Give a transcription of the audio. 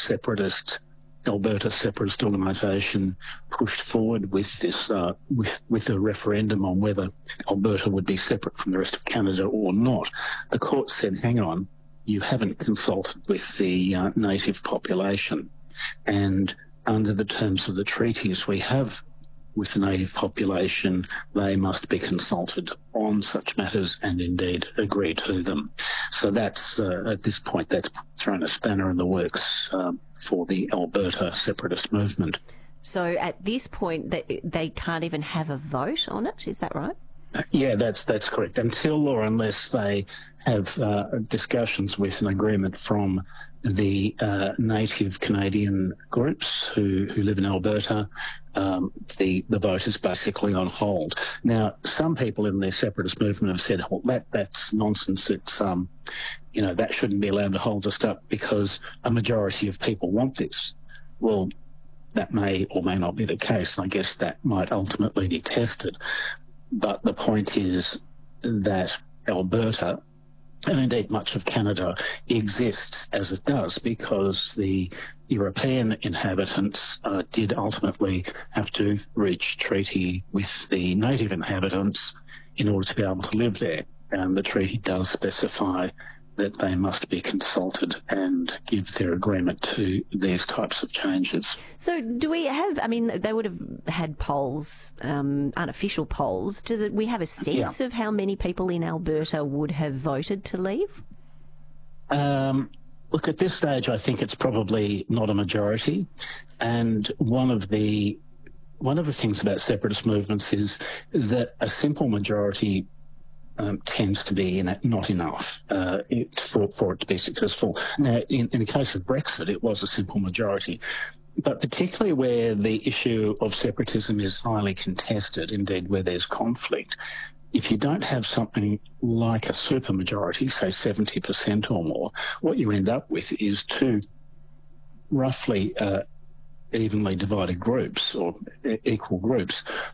separatist Alberta separatist organisation pushed forward with this with a referendum on whether Alberta would be separate from the rest of Canada or not, the court said, hang on, you haven't consulted with the native population. And under the terms of the treaties we have with the native population, they must be consulted on such matters and indeed agree to them. So that's, at this point, that's thrown a spanner in the works for the Alberta separatist movement. So at this point, they can't even have a vote on it, is that right? Yeah, that's correct. Until or unless they have discussions with an agreement from the native Canadian groups who live in Alberta, the vote is basically on hold. Now, some people in the separatist movement have said, well, that's nonsense. It's, that shouldn't be allowed to hold us up because a majority of people want this. Well, that may or may not be the case. I guess that might ultimately be tested. But the point is that Alberta, and indeed much of Canada, exists as it does because the European inhabitants did ultimately have to reach treaty with the native inhabitants in order to be able to live there. And the treaty does specify that they must be consulted and give their agreement to these types of changes. So do we have, they would have had polls, unofficial polls. Do we have a sense of how many people in Alberta would have voted to leave? Look, at this stage, I think it's probably not a majority. And one of the things about separatist movements is that a simple majority tends to be not enough for it to be successful. Now, in the case of Brexit, it was a simple majority. But particularly where the issue of separatism is highly contested, indeed where there's conflict, if you don't have something like a supermajority, say 70% or more, what you end up with is two roughly evenly divided groups or equal groups